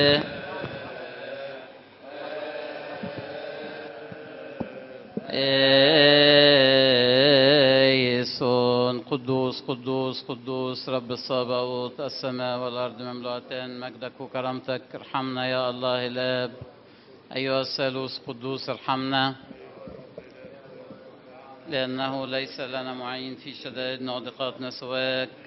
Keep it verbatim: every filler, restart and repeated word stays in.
يسون قدوس قدوس قدوس رب الصباوت، السماء والأرض مملوءتان مجدك وكرامتك. ارحمنا يا الله الآب. أيها الثالوث قدوس ارحمنا، لأنه ليس لنا معين في شدائدنا وضيقاتنا سواك.